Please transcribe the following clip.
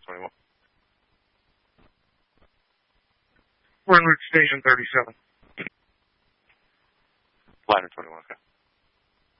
21. We're in route station 37. Liner 21, okay.